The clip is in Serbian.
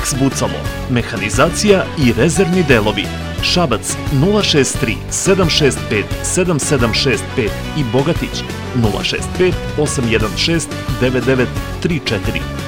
Alex Bucalo, mehanizacija i rezervni delovi. Šabac 063 765 7765 i Bogatić 065 816 9934.